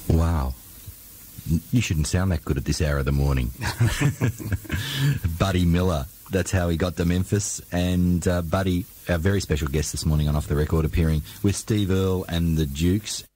Wow. You shouldn't sound that good at this hour of the morning. Buddy Miller, that's how he got to Memphis. And Buddy, our very special guest this morning on Off the Record, appearing with Steve Earle and the Dukes.